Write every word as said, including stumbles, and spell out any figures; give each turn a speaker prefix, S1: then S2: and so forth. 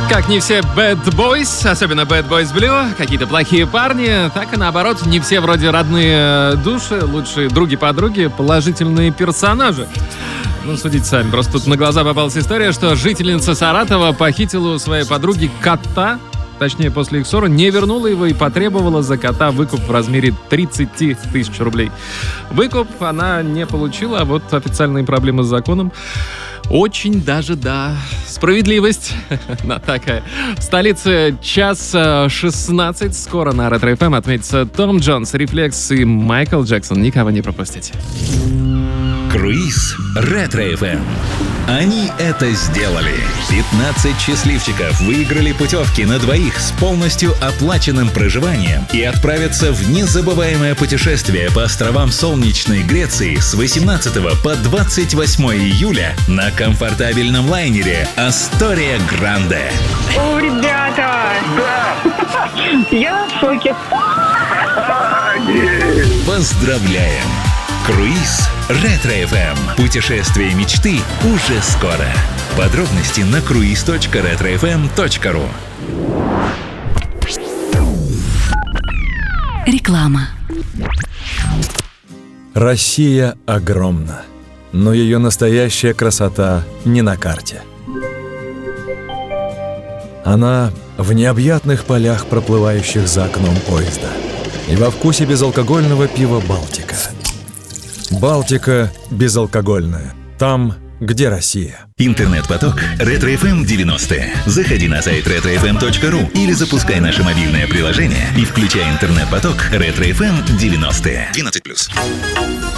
S1: Как не все bad boys, особенно bad boys blue, какие-то плохие парни, так и наоборот, не все вроде родные души, лучшие други-подруги, положительные персонажи. Ну, судите сами. Просто тут на глаза попалась история, что жительница Саратова похитила у своей подруги кота, точнее, после их ссоры, не вернула его и потребовала за кота выкуп в размере тридцать тысяч рублей. Выкуп она не получила, а вот официальные проблемы с законом. Очень даже, да, справедливость. Она такая. В столице час шестнадцать. Скоро на Ретро-эф эм отметится Том Джонс, Рефлекс и Майкл Джексон. Никого не пропустите.
S2: Круиз Ретро-эф эм. Они это сделали. пятнадцать счастливчиков выиграли путевки на двоих с полностью оплаченным проживанием и отправятся в незабываемое путешествие по островам солнечной Греции с восемнадцатого по двадцать восьмое июля на комфортабельном лайнере Астория Гранде.
S3: О, ребята!
S4: Да!
S3: Я в шоке.
S2: Поздравляем! Круиз Ретро-эф эм. Путешествие мечты уже скоро. Подробности на круиз точка ретро эф эм точка ру.
S5: Реклама.
S6: Россия огромна, но ее настоящая красота не на карте. Она в необъятных полях, проплывающих за окном поезда, и во вкусе безалкогольного пива «Балтика». «Балтика» безалкогольная. Там, где Россия.
S2: Интернет-поток Ретро-эф эм девяносто. Заходи на сайт ретро эф эм точка ру или запускай наше мобильное приложение и включай интернет-поток Ретро-эф эм девяносто. двенадцать плюс.